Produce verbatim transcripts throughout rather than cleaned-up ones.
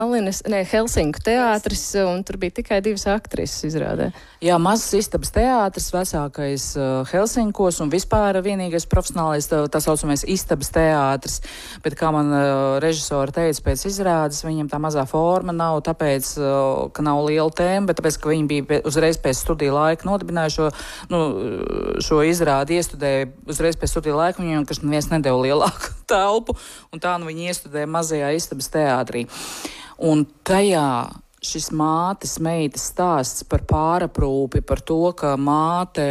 Tallinas, ne, Helsinku teātris, un tur bija tikai divas aktrises izrādē. Jā, mazas istabas teātris, vecākais uh, Helsinkos un vispār vienīgais profesionālais tā, tā saucamais istabas teātris, bet kā man uh, režisori teica pēc izrādes, viņam tā mazā forma nav tāpēc, uh, ka nav liela tēma, bet tāpēc, ka viņi bija pie, uzreiz pēc studiju laika nodibinājuši šo, nu, šo izrādi, iestudēja uzreiz pēc studiju laika, viņiem, kas neviens nedeva lielāku telpu, un tā nu viņi iestudēja mazajā istabas teātrī. Un tajā šis mātes meitas stāsts par pāraprūpi, par to, ka māte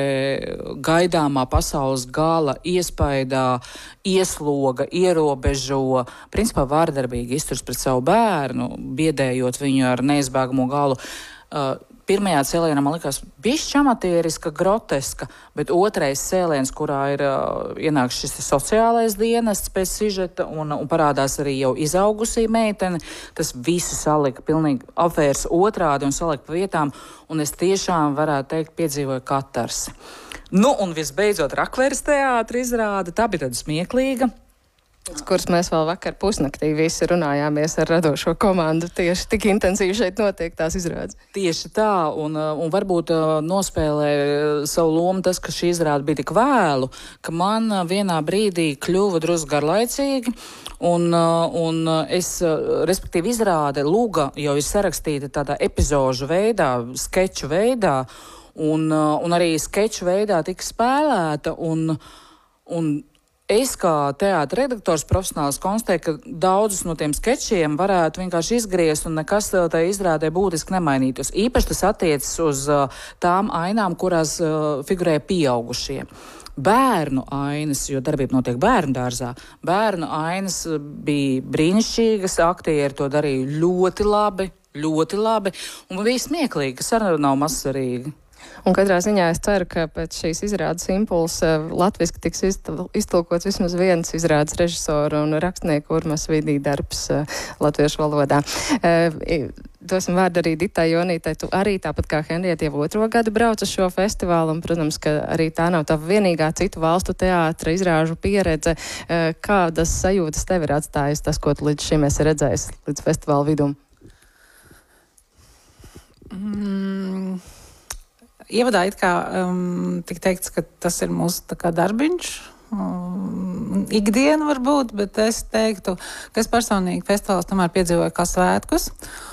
gaidāmā pasaules gala iespaidā iesloga, ierobežo, principā vārdarbīgi izturs pret savu bērnu, biedējot viņu ar neizbēgamo galu. Uh, Pirmajā cēlienā man likās bišķi amatieriska, groteska, bet otrais cēliens, kurā ir uh, ienāks šis sociālais dienests pēc sižeta un, un parādās arī jau izaugusī meitene, tas visu salika pilnīgi apvērs otrādi un salika pa vietām, un es tiešām varētu teikt piedzīvoju katarsi. Nu, un visbeidzot Rakveres teātra izrāde, tā bija tāda smieklīga. Kuras mēs vēl vakar pusnaktī visi runājāmies ar radošo komandu. Tieši tik intensīvi šeit notiek tās izrādes. Tieši tā, un, un varbūt nospēlē savu lomu tas, ka šī izrāde bija tik vēlu, ka man vienā brīdī kļuva drusku garlaicīgi, un, un es, respektīvi, izrāde lūga jau ir sarakstīta tādā epizožu veidā, skeču veidā, un, un arī skeču veidā tika spēlēta, un, un es kā teātra redaktors profesionāls konstatēju, ka daudzus no tiem skečiem varētu vienkārši izgriezt un nekas tajā izrādē būtiski nemainītos. Īpaši tas attiecas uz uh, tām ainām, kurās uh, figurē pieaugušie. Bērnu ainas, jo darbība notiek bērnu dārzā, bērnu ainas bija brīnišķīgas, aktieri to darīja ļoti labi, ļoti labi, un bija smieklīgi, kas arī nav mazsvarīgi. Un katrā ziņā es ceru, ka pēc šīs izrādes impulsa latviski tiks iztulkots vismaz viens izrādes režisora un rakstnieku Urmas Vidī darbs latviešu valodā. Dosim vārdu arī Ditai Jonītai. Tu arī tāpat kā Henrieta jau otro gadu brauc uz šo festivālu, un, protams, ka arī tā nav tā vienīgā citu valstu teātra izrāžu pieredze. Kādas sajūtas tev ir atstājis tas, ko tu līdz šim esi redzējis līdz festivāla vidum? Mm. Ievadā it kā um, tik teikts, ka tas ir mūsu tā kā darbiņš, um, ikdiena varbūt, bet es teiktu, ka es personīgi festivāls tomēr piedzīvoju kā svētkus.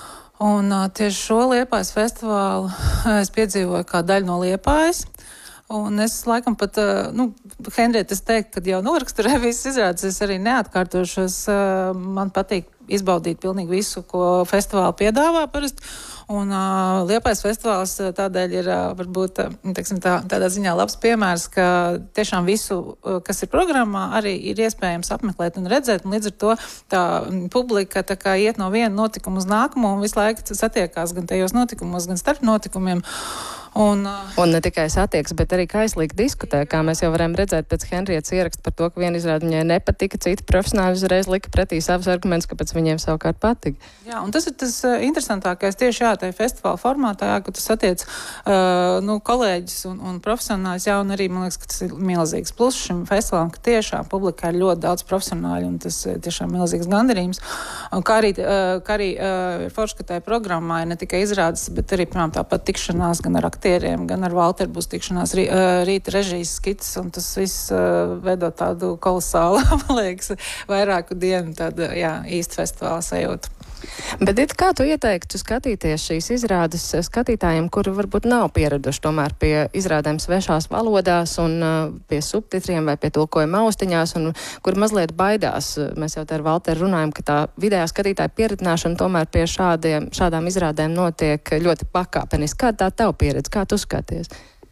Un uh, tieši šo Liepājas festivālu es piedzīvoju kā daļu no Liepājas. Un es laikam pat, uh, nu, Henrieta, es teiktu, kad jau noraksturēju visas izrādes, es arī neatkārtošos. Uh, man patīk izbaudīt pilnīgi visu, ko festivāli piedāvā parasti. Un uh, Liepājas festivāls uh, tādēļ ir uh, varbūt uh, teiksim, tā, tādā ziņā labs piemērs, ka tiešām visu, uh, kas ir programmā, arī ir iespējams apmeklēt un redzēt. Un līdz ar to tā publika tā kā iet no viena notikuma uz nākamo un visu laiku satiekās gan tajos notikumos, gan starp notikumiem. Un, uh, un ne tikai satieks, bet arī kaislīgi diskutē, kā mēs jau varam redzēt pēc Henrietas ieraksta par to, ka viena izrāde viņai nepatika, citi profesionāļi uzreiz lika pretī savus argumentus, kāpēc viņiem savukārt patika. Jā, un tas ir tas uh, interesantākais tieši jā, tajā festivāla formātā, jā, ka tas attiec uh, nu, kolēģis un, un profesionāļus, jā, un arī, man liekas, ka tas ir milzīgs plus šim festivālam, ka tiešām publikā ir ļoti daudz profesionāļu, un tas ir tiešām milzīgs gandarījums. Un kā arī, uh, kā arī uh, forši, ka tajā programmā ir ne tikai izrādes, bet arī, piemēram, tāpat tikšanās gan ar aktieriem, gan ar Valteru būs tikšanās rī, uh, rīta režijas skits, un tas viss uh, veido tādu kolosālu, man liekas, vairāku dienu tādu, jā, īstu festivāla sajūtu. Bet, it, kā tu ieteiktu skatīties šīs izrādes skatītājiem, kuri varbūt nav pieraduši tomēr pie izrādēm svešās valodās un uh, pie subtitriem vai pie tulkojuma austiņās, un kuri mazliet baidās? Mēs jau te ar Valteru runājam, ka tā vidējā skatītāja pieredzināšana tomēr pie šādiem, šādām izrādēm notiek ļoti pakāpeniski. Kāda tā tev pieredze? Kā tu skaties?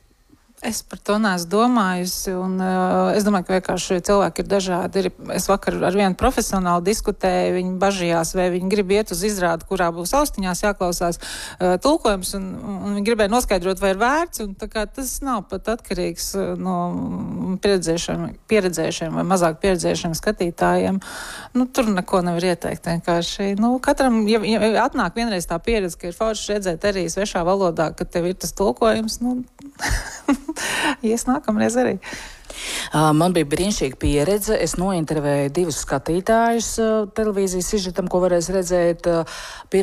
Es par to neesmu domājusi, un uh, es domāju, ka vienkārši cilvēki ir dažādi. Ir, es vakar ar vienu profesionāli diskutēju, viņi bažījās, vai viņi grib iet uz izrādi, kurā būs austiņās jāklausās uh, tulkojums, un, un viņi gribēja noskaidrot, vai ir vērts, un tā kā tas nav pat atkarīgs uh, no pieredzējušiem vai mazāk pieredzējušiem skatītājiem. Nu, tur neko nevar ieteikt vienkārši. Nu, katram, ja, ja atnāk vienreiz tā pieredze, ka ir forši redzēt arī svešā valodā, ka tev ir tas tulkojums, nu... Ies nākamreiz arī. Man bija brīnišķīga pieredze. Es nointervēju divus skatītājus televīzijas sižetam, ko varēs redzēt